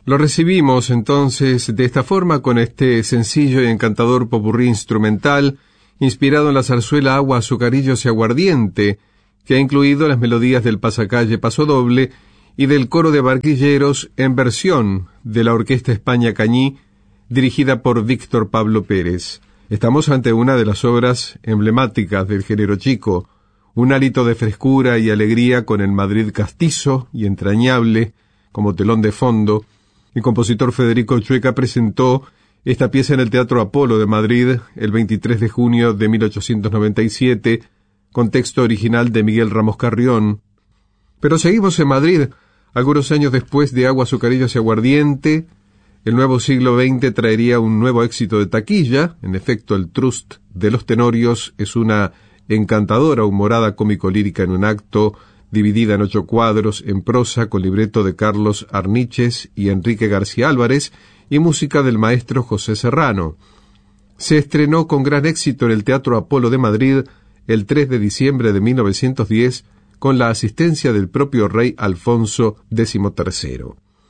Lo recibimos entonces de esta forma con este sencillo y encantador popurrí instrumental inspirado en la zarzuela Agua, Azucarillos y Aguardiente, que ha incluido las melodías del pasacalle Pasodoble y del coro de barquilleros en versión de la Orquesta España Cañí, dirigida por Víctor Pablo Pérez. Estamos ante una de las obras emblemáticas del género chico, un hálito de frescura y alegría con el Madrid castizo y entrañable como telón de fondo. El compositor Federico Chueca presentó esta pieza en el Teatro Apolo de Madrid el 23 de junio de 1897, con texto original de Miguel Ramos Carrión. Pero seguimos en Madrid. Algunos años después de Agua, Azucarillos y Aguardiente, el nuevo siglo XX traería un nuevo éxito de taquilla. En efecto, el Trust de los Tenorios es una encantadora humorada cómico-lírica en un acto, dividida en 8 cuadros, en prosa, con libreto de Carlos Arniches y Enrique García Álvarez, y música del maestro José Serrano. Se estrenó con gran éxito en el Teatro Apolo de Madrid el 3 de diciembre de 1910, con la asistencia del propio rey Alfonso XIII.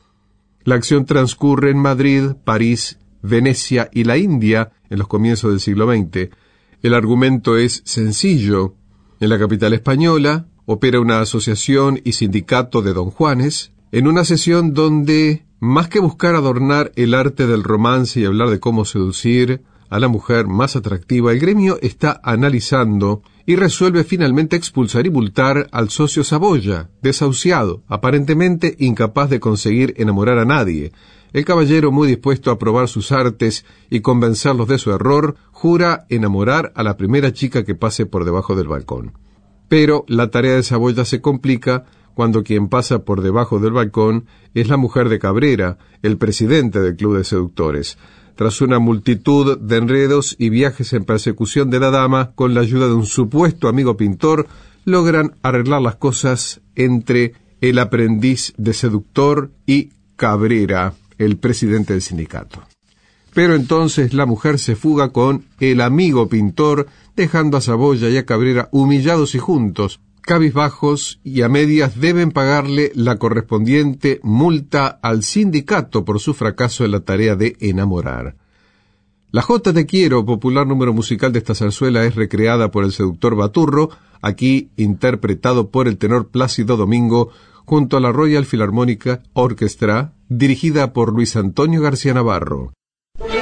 La acción transcurre en Madrid, París, Venecia y la India en los comienzos del siglo XX. El argumento es sencillo. En la capital española opera una asociación y sindicato de Don Juanes, en una sesión donde, más que buscar adornar el arte del romance y hablar de cómo seducir a la mujer más atractiva, el gremio está analizando y resuelve finalmente expulsar y multar al socio Saboya, desahuciado, aparentemente incapaz de conseguir enamorar a nadie. El caballero, muy dispuesto a probar sus artes y convencerlos de su error, jura enamorar a la primera chica que pase por debajo del balcón. Pero la tarea de Saboya se complica cuando quien pasa por debajo del balcón es la mujer de Cabrera, el presidente del Club de Seductores. Tras una multitud de enredos y viajes en persecución de la dama, con la ayuda de un supuesto amigo pintor, logran arreglar las cosas entre el aprendiz de seductor y Cabrera, el presidente del sindicato. Pero entonces la mujer se fuga con el amigo pintor, dejando a Saboya y a Cabrera humillados y juntos, cabizbajos, y a medias deben pagarle la correspondiente multa al sindicato por su fracaso en la tarea de enamorar. La Jota Te Quiero, popular número musical de esta zarzuela, es recreada por el seductor Baturro, aquí interpretado por el tenor Plácido Domingo, junto a la Royal Philharmonic Orchestra, dirigida por Luis Antonio García Navarro.